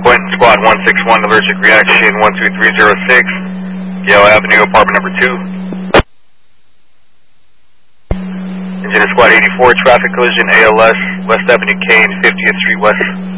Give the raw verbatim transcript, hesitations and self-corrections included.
Quentin Squad one six one, allergic reaction one two three zero six, Gale Avenue, apartment number two. Engine Squad eighty-four, traffic collision A L S, West Avenue Kane, fiftieth Street West.